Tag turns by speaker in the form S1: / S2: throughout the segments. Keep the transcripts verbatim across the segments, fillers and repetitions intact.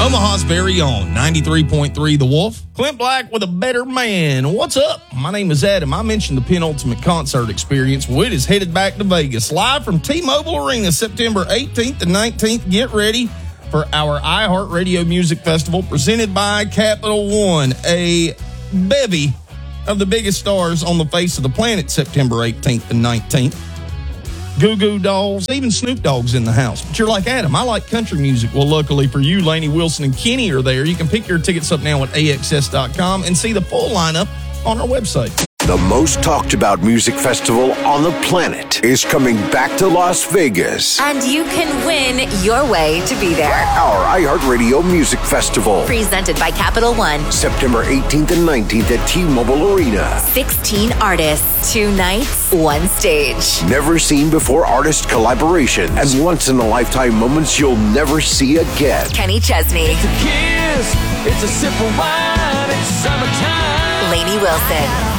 S1: Omaha's very own ninety-three point three The Wolf. Clint Black with a better man. What's up? My name is Adam. I mentioned the Penultimate Concert Experience. Well, it is headed back to Vegas. Live from T-Mobile Arena, September eighteenth and nineteenth. Get ready for our iHeartRadio Music Festival presented by Capital One. A bevy of the biggest stars on the face of the planet, September eighteenth and nineteenth. Goo Goo Dolls, even Snoop Dogg's in the house. But you're like, Adam, I like country music. Well, luckily for you, Lainey Wilson and Kenny are there. You can pick your tickets up now at A X S dot com and see the full lineup on our website.
S2: The most talked about music festival on the planet is coming back to Las Vegas.
S3: And you can win your way to be there.
S2: Our iHeartRadio Music Festival.
S3: Presented by Capital One.
S2: September eighteenth and nineteenth at T-Mobile Arena.
S3: sixteen artists, two nights, one stage.
S2: Never seen before artist collaborations and once-in-a-lifetime moments you'll never see again.
S3: Kenny Chesney.
S4: It's a kiss, it's a sip of wine, it's summertime.
S3: Lainey Wilson.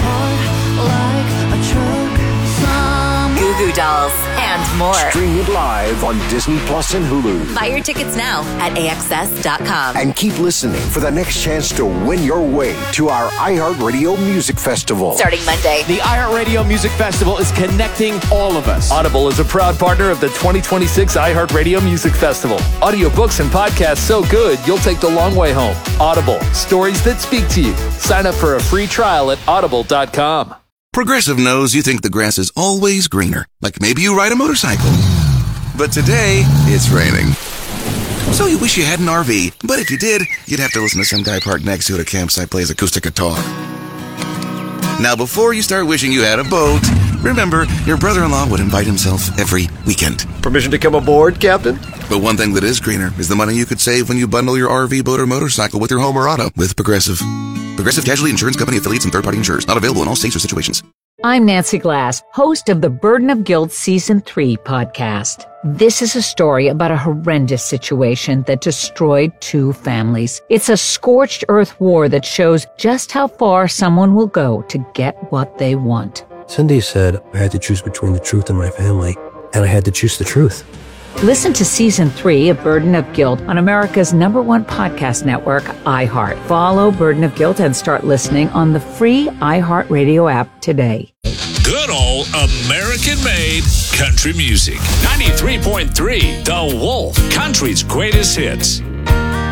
S3: Goo Goo Dolls, and more.
S2: Stream it live on Disney Plus and Hulu.
S3: Buy your tickets now at A X S dot com.
S2: And keep listening for the next chance to win your way to our iHeartRadio Music Festival.
S3: Starting Monday.
S5: The iHeartRadio Music Festival is connecting all of us.
S6: Audible is a proud partner of the twenty twenty-six iHeartRadio Music Festival. Audiobooks and podcasts so good, you'll take the long way home. Audible, stories that speak to you. Sign up for a free trial at audible dot com.
S7: Progressive knows you think the grass is always greener, like maybe you ride a motorcycle. But today, it's raining. So you wish you had an R V, but if you did, you'd have to listen to some guy parked next to you at a campsite plays acoustic guitar. Now, before you start wishing you had a boat, remember, your brother-in-law would invite himself every weekend.
S8: Permission to come aboard, Captain?
S7: But one thing that is greener is the money you could save when you bundle your R V, boat, or motorcycle with your home or auto with Progressive. Progressive Casualty Insurance Company affiliates and third-party insurers. Not available in all states or situations.
S9: I'm Nancy Glass, host of the Burden of Guilt Season three podcast. This is a story about a horrendous situation that destroyed two families. It's a scorched earth war that shows just how far someone will go to get what they want.
S8: Cindy said I had to choose between the truth and my family, and I had to choose the truth.
S9: Listen to Season three of Burden of Guilt on America's number one podcast network, iHeart. Follow Burden of Guilt and start listening on the free iHeartRadio app today.
S10: Good old American-made country music. ninety-three point three The Wolf, country's greatest hits.